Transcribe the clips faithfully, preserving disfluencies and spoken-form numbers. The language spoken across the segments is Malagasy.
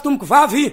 tomboko vavy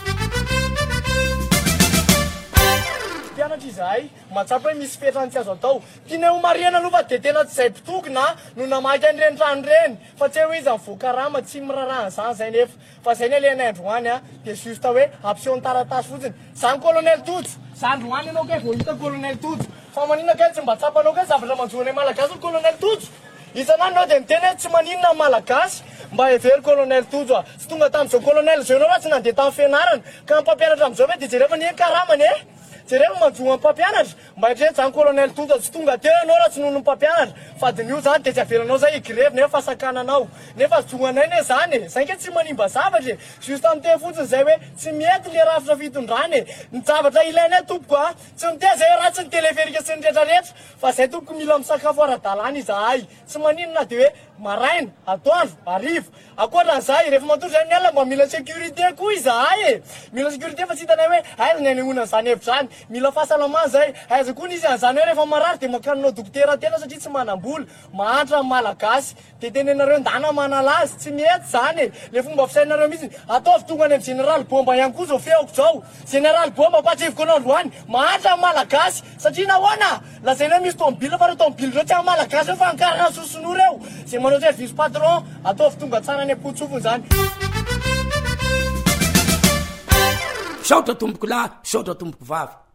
mpianatra izahay matsapa hoe misy fetrany tsy azo atao tiana ho mariana aloha fa de tena tsy zay mpitokona no namaky an'ireny trano reny fa tsy hoe izy mivoakarama tsy mirarahana zany zay nefa fa zay ny alena androany a de juste hoe ampiseho ny taratasy fotsiny zany colonel Toto zany androany anao ke vao hita colonel Toto fa maninona kely tsy mba tsapanao ke zavatra manjoana malagasy colonel Toto isan'andro anao de miteny hoe tsy maninona malagasy mba hevery colonel Toto a sy tonga tamin'izao colonel zao anao tsy nandeha tamin'ny fianarana ka mpampianatra amin'izao hoe de jereo ny karamany e jereo manjoa mpampianatra mba hitreny zany colonel Toto tsy tonga teo anao raha tsy noho ny mpampianatra fa din'io zany de tsy avelanao zay igrevy nefa fasakananao nefa zoanay ne zany zay ke tsy manimba zavatra juste am'teny fotsiny zay hoe tsy mety le rafitra fitondrany ny zavatra ilainay tompoko a tsy miteny zay ratsy ny teleferika sy ny rehetrarehetra fa zay tompoko mila misakafo ara-dalàna izahay tsy maninona de hoe maraina atoandro arivo akoatran'izay rehefa matory zay ny alina mba mila sécurité koa izahay e mila sécurité fa tsy hitanay hoe aiza ny anehoana zany hevitra zany mila fahasalamana zay aiza koa nisy an'izany hoe rehefa marary de makanonao dokotera tena satria tsy manam-bola mahantra amin'ny malagasy de tenenareo ndana manalazy tsy mety zany e le fomba fisainareo mihitsy ataovy tonga any amin'ny général bomba ihany koa zao feoko zao général bomba patreviko anao androany mahantra amin'ny malagasy satria nahoana lazaina hoe misy tombile fa reo tombile reo tsy amin'ny malagasy reo fa ankarana soson'o reo zay manao zay vice patron ataovy tonga tsara ny ampotsofony zany saotra tomboko lahy saotra tomboko vavy